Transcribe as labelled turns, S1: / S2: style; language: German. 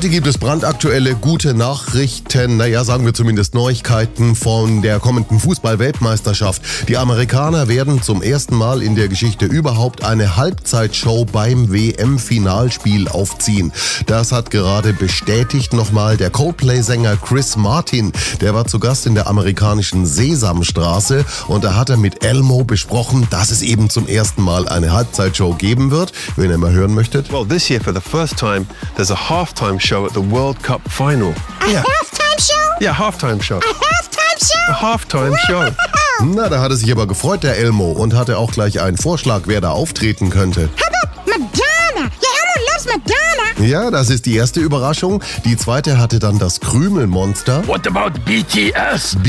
S1: Heute gibt es brandaktuelle gute Nachrichten, sagen wir zumindest Neuigkeiten von der kommenden Fußball-Weltmeisterschaft. Die Amerikaner werden zum ersten Mal in der Geschichte überhaupt eine Halbzeitshow beim WM-Finalspiel aufziehen. Das hat gerade bestätigt nochmal der Coldplay-Sänger Chris Martin. Der war zu Gast in der amerikanischen Sesamstraße und da hat er mit Elmo besprochen, dass es eben zum ersten Mal eine Halbzeitshow geben wird. Wenn ihr mal hören möchtet.
S2: Well, this year for the first time, there's a halftime show at the World Cup final.
S3: Halftime show?
S2: Yeah, halftime show.
S3: Halftime show?
S2: A halftime show.
S1: Na, da hat er sich aber gefreut, der Elmo, und hatte auch gleich einen Vorschlag, wer da auftreten könnte.
S3: How about Madonna? Yeah, Elmo loves Madonna.
S1: Ja, das ist die erste Überraschung. Die zweite hatte dann das Krümelmonster.
S4: What about BTS?